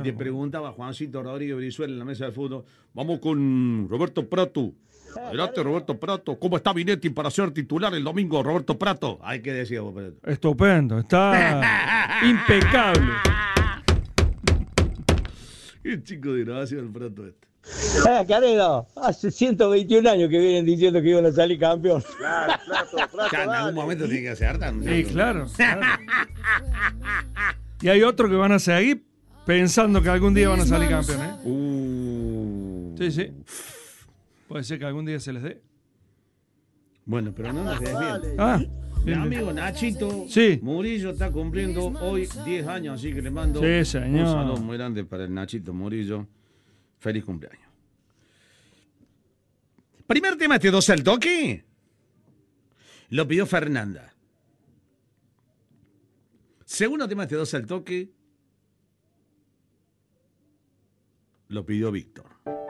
Le preguntaba a Juancito Rodríguez Brizuela en la mesa de fútbol. Vamos con Roberto Prato. Adelante, Roberto Prato. ¿Cómo está Vinetti para ser titular el domingo, Roberto Prato? Hay que decir vos, Prato. Estupendo, está impecable. Qué chico de gracia el Prato este. Canedo, hace 121 años que vienen diciendo que iban a salir campeón. Claro, Prato, Ya en algún momento tiene que acertar. Sí, claro. Y hay otros que van a seguir pensando que algún día van a salir campeones. Sí, sí. Puede ser que algún día se les dé. Bueno, pero no nos desvíen. Ah, Mi amigo Nachito Sí. Murillo está cumpliendo hoy 10 años, así que le mando Sí, señor. un saludo muy grande para el Nachito Murillo. Feliz cumpleaños. Primer tema, este 2 al toque. Lo pidió Fernanda. Segundo tema, este 2 al toque. Lo pidió Víctor.